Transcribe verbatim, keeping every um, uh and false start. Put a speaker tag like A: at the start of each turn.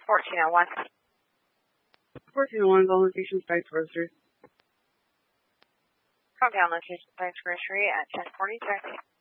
A: fourteen oh one.
B: fourteen oh one, Golden Location Spice Roaster.
A: Come down location Spice Grocery at ten forty-six.